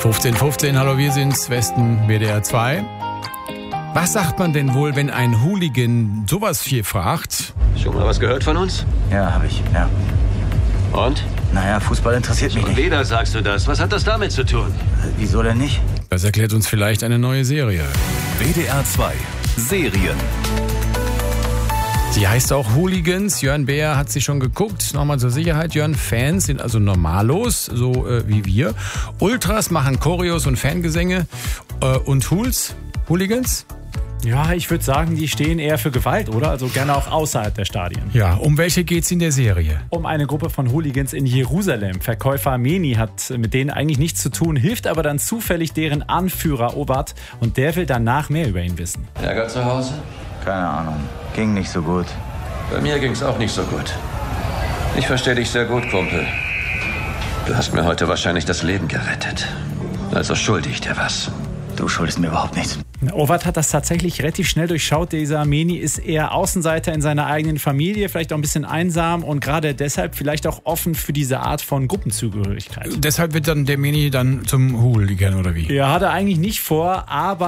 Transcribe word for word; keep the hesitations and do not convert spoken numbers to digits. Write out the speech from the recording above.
fünfzehn fünfzehn, hallo, wir sind's, Westen, W D R zwei. Was sagt man denn wohl, wenn ein Hooligan sowas hier fragt? Schon mal was gehört von uns? Ja, habe ich, ja. Und? Naja, Fußball interessiert mich Schon nicht. wieder sagst du das. Was hat das damit zu tun? Äh, Wieso denn nicht? Das erklärt uns vielleicht eine neue Serie. W D R zwei Serien. Sie heißt auch Hooligans. Jörn Beer hat sie schon geguckt. Nochmal zur Sicherheit. Jörn, Fans sind also normalos, so äh, wie wir. Ultras machen Choreos und Fangesänge. Äh, und Hools? Hooligans? Ja, ich würde sagen, die stehen eher für Gewalt, oder? Also gerne auch außerhalb der Stadien. Ja, um welche geht's in der Serie? Um eine Gruppe von Hooligans in Jerusalem. Verkäufer Meni hat mit denen eigentlich nichts zu tun, hilft aber dann zufällig deren Anführer Obat und der will danach mehr über ihn wissen. Ärger zu Hause? Keine Ahnung. Ging nicht so gut. Bei mir ging's auch nicht so gut. Ich verstehe dich sehr gut, Kumpel. Du hast mir heute wahrscheinlich das Leben gerettet. Also schulde ich dir was. Du schuldest mir überhaupt nichts. Obat hat das tatsächlich relativ schnell durchschaut. Dieser Meni ist eher Außenseiter in seiner eigenen Familie, vielleicht auch ein bisschen einsam und gerade deshalb vielleicht auch offen für diese Art von Gruppenzugehörigkeit. Deshalb wird dann der Meni dann zum Hooligan, oder wie? Ja, hat er eigentlich nicht vor, aber